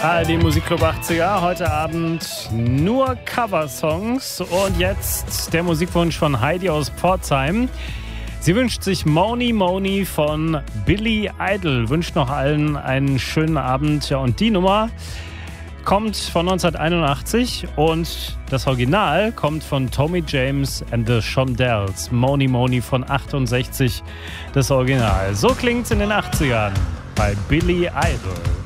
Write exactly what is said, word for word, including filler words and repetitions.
A R D Musikclub achtziger, heute Abend nur Coversongs und jetzt der Musikwunsch von Heidi aus Pforzheim. Sie wünscht sich Money Money von Billy Idol, wünscht noch allen einen schönen Abend. Ja, und die Nummer kommt von neunzehnhunderteinundachtzig und das Original kommt von Tommy James and the Shondells. Money Money von achtundsechzig, das Original. So klingt's in den achtzigern bei Billy Idol.